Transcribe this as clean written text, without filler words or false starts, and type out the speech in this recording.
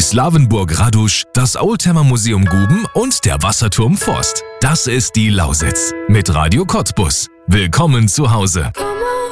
Slawenburg Radusch, das Oldtimer Museum Guben und der Wasserturm Forst. Das ist die Lausitz mit Radio Cottbus. Willkommen zu Hause.